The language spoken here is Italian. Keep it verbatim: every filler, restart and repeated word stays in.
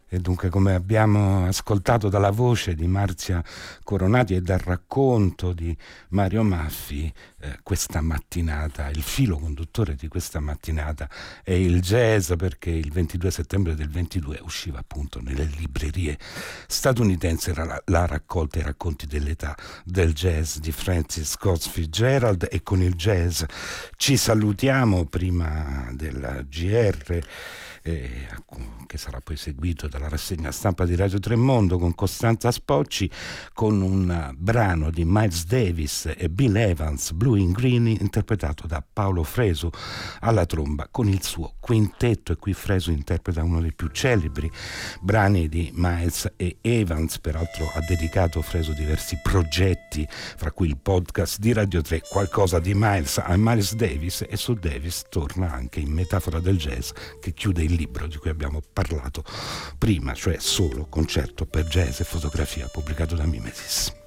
E dunque, come abbiamo ascoltato dalla voce di Marzia Coronati e dal racconto di Mario Maffi, eh, questa mattinata, il filo conduttore di questa mattinata è il jazz, perché il ventidue settembre del ventidue usciva appunto nelle librerie statunitensi la, la raccolta I racconti dell'età del jazz di Francis Scott Fitzgerald, e con il jazz ci salutiamo prima del G R, Eh, che sarà poi seguito dalla rassegna stampa di Radio Tremondo con Costanza Spocci, con un brano di Miles Davis e Bill Evans, Blue in Green, interpretato da Paolo Fresu alla tromba con il suo quintetto. E qui Fresu interpreta uno dei più celebri brani di Miles e Evans. Peraltro ha dedicato Fresu diversi progetti, fra cui il podcast di Radio tre, Qualcosa di Miles a Miles Davis, e su Davis torna anche in Metafora del jazz, che chiude il libro di cui abbiamo parlato prima, cioè Solo, concerto per jazz e fotografia, pubblicato da Mimesis.